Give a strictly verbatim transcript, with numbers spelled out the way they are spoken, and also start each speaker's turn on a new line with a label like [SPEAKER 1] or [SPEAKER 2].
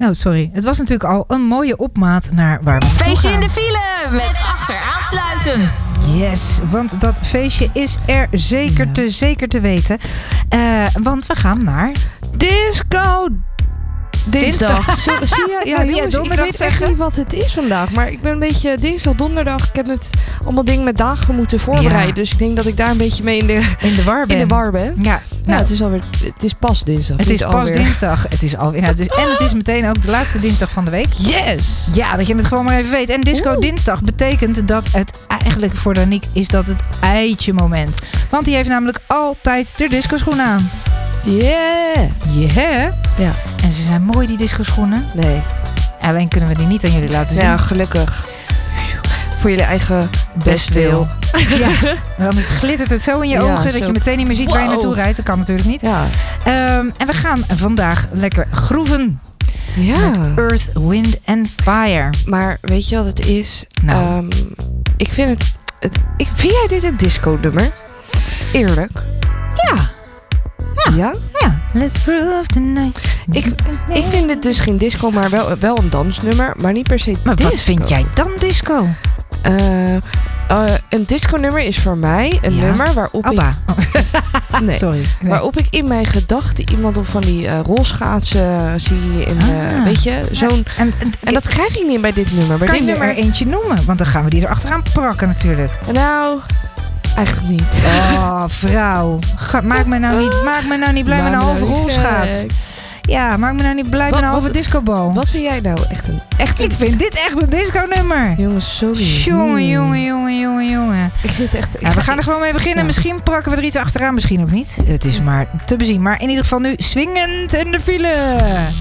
[SPEAKER 1] Oh, sorry. Het was natuurlijk al een mooie opmaat naar waar we naartoe
[SPEAKER 2] Feestje
[SPEAKER 1] gaan.
[SPEAKER 2] in de file met achteraansluiten.
[SPEAKER 1] Yes, want dat feestje is er zeker
[SPEAKER 3] Ja.
[SPEAKER 1] te zeker te weten. Uh, want we gaan naar...
[SPEAKER 3] Disco dinsdag. Zo, zie je? Ja,
[SPEAKER 1] Wat jij
[SPEAKER 3] jongens, ik
[SPEAKER 1] donderdag
[SPEAKER 3] weet
[SPEAKER 1] zeggen?
[SPEAKER 3] echt niet wat het is vandaag. Maar ik ben een beetje dinsdag, donderdag. Ik heb het allemaal dingen met dagen moeten voorbereiden.
[SPEAKER 1] Ja.
[SPEAKER 3] Dus ik denk dat ik daar een beetje mee in de,
[SPEAKER 1] In de war ben.
[SPEAKER 3] in de war ben.
[SPEAKER 1] Ja,
[SPEAKER 3] Nou,
[SPEAKER 1] nou,
[SPEAKER 3] het is alweer. Het is pas dinsdag.
[SPEAKER 1] het
[SPEAKER 3] niet
[SPEAKER 1] is pas
[SPEAKER 3] alweer.
[SPEAKER 1] dinsdag. Het is alweer, ja, het is, en het is meteen ook de laatste dinsdag van de week.
[SPEAKER 3] Yes!
[SPEAKER 1] Ja, dat je het gewoon maar even weet. En Disco
[SPEAKER 3] Oeh.
[SPEAKER 1] Dinsdag betekent dat het eigenlijk voor Danique is dat het eitje moment. Want die heeft namelijk altijd de discoschoenen aan.
[SPEAKER 3] Yeah!
[SPEAKER 1] Yeah.
[SPEAKER 3] Ja.
[SPEAKER 1] En ze zijn mooi, die discoschoenen.
[SPEAKER 3] Nee.
[SPEAKER 1] Alleen kunnen we die niet aan jullie laten zien.
[SPEAKER 3] Ja, gelukkig. Voor jullie eigen bestwil.
[SPEAKER 1] Ja, anders glittert het zo in je
[SPEAKER 3] Ja,
[SPEAKER 1] ogen dat
[SPEAKER 3] zo.
[SPEAKER 1] je meteen niet meer ziet waar je
[SPEAKER 3] Wow.
[SPEAKER 1] naartoe rijdt. Dat kan natuurlijk niet.
[SPEAKER 3] Ja.
[SPEAKER 1] Um, en we gaan vandaag lekker groeven.
[SPEAKER 3] Ja.
[SPEAKER 1] Met Earth, Wind and Fire.
[SPEAKER 3] Maar weet je wat het is?
[SPEAKER 1] Nou.
[SPEAKER 3] Um, ik vind het, het... Ik, vind jij dit een disco-nummer? Eerlijk?
[SPEAKER 1] Ja,
[SPEAKER 3] Ja? Ja?
[SPEAKER 1] ja. Let's prove the night.
[SPEAKER 3] Ik, ik vind het dus geen disco, maar wel, wel een dansnummer. Maar niet per se
[SPEAKER 1] Maar
[SPEAKER 3] disco.
[SPEAKER 1] wat vind jij dan disco?
[SPEAKER 3] Uh, uh, een disco-nummer is voor mij een
[SPEAKER 1] Ja.
[SPEAKER 3] nummer waarop
[SPEAKER 1] Abba.
[SPEAKER 3] ik... Nee.
[SPEAKER 1] Sorry. Nee.
[SPEAKER 3] Waarop ik in mijn gedachten iemand op van die uh, rolschaatsen zie. In, uh,
[SPEAKER 1] Ah.
[SPEAKER 3] weet je, zo'n...
[SPEAKER 1] En, en,
[SPEAKER 3] En dat krijg ik niet bij dit nummer. Bij
[SPEAKER 1] kan
[SPEAKER 3] dit
[SPEAKER 1] je
[SPEAKER 3] nummer...
[SPEAKER 1] er eentje noemen? Want dan gaan we die er achteraan prakken natuurlijk.
[SPEAKER 3] Nou, eigenlijk niet.
[SPEAKER 1] Oh, vrouw. Ga, maak me nou niet, maak me nou niet blij met een
[SPEAKER 3] Maak me
[SPEAKER 1] halve
[SPEAKER 3] nou niet
[SPEAKER 1] rolschaats.
[SPEAKER 3] gek.
[SPEAKER 1] Ja, maak me nou niet blij
[SPEAKER 3] Wat-
[SPEAKER 1] met een halve
[SPEAKER 3] wat-
[SPEAKER 1] discobal.
[SPEAKER 3] Wat vind jij nou echt een... Echt een
[SPEAKER 1] Ik vind dit echt een disco-nummer.
[SPEAKER 3] Jongens, sorry.
[SPEAKER 1] Jongen,
[SPEAKER 3] Hmm.
[SPEAKER 1] jongen, jongen, jongen, jongen.
[SPEAKER 3] Ik zit echt... ik
[SPEAKER 1] Ja, we
[SPEAKER 3] ga-
[SPEAKER 1] gaan er gewoon mee beginnen.
[SPEAKER 3] Ja.
[SPEAKER 1] Misschien prakken we er iets achteraan, misschien ook niet. Het is maar te bezien. Maar in ieder geval nu swingend in de file.